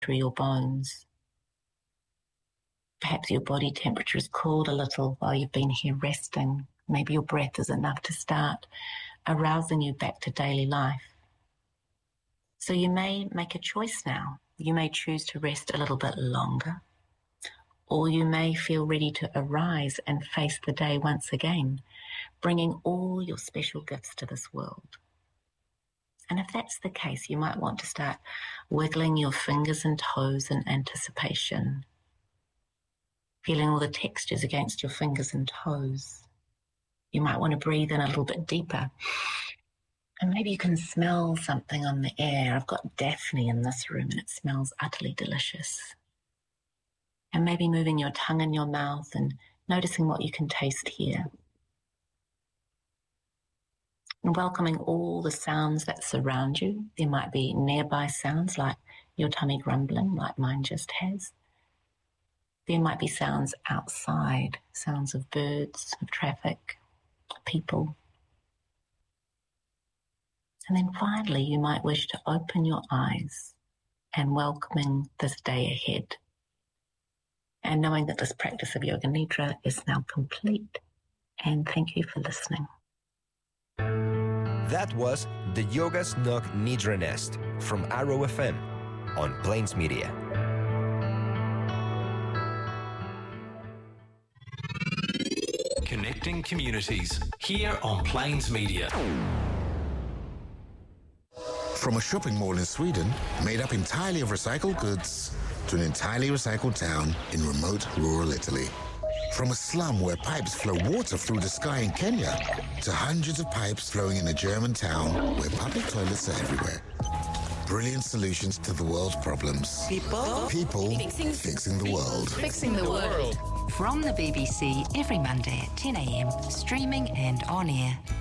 through your bones. Perhaps your body temperature has cooled a little while you've been here resting. Maybe your breath is enough to start arousing you back to daily life. So you may make a choice now. You may choose to rest a little bit longer, or you may feel ready to arise and face the day once again, bringing all your special gifts to this world. And if that's the case, you might want to start wiggling your fingers and toes in anticipation, feeling all the textures against your fingers and toes. You might want to breathe in a little bit deeper. And maybe you can smell something on the air. I've got Daphne in this room and it smells utterly delicious. And maybe moving your tongue in your mouth and noticing what you can taste here. And welcoming all the sounds that surround you. There might be nearby sounds like your tummy grumbling, like mine just has. There might be sounds outside, sounds of birds, of traffic, people. And then finally, you might wish to open your eyes and welcoming this day ahead. And knowing that this practice of Yoga Nidra is now complete. And thank you for listening. That was the Yoga Snug Nidra Nest from Arrow FM on Plains Media. Connecting communities here on Plains Media. From a shopping mall in Sweden, made up entirely of recycled goods, to an entirely recycled town in remote rural Italy. From a slum where pipes flow water through the sky in Kenya, to hundreds of pipes flowing in a German town where public toilets are everywhere. Brilliant solutions to the world's problems. People fixing the world. Fixing the world. From the BBC every Monday at 10 a.m, streaming and on air.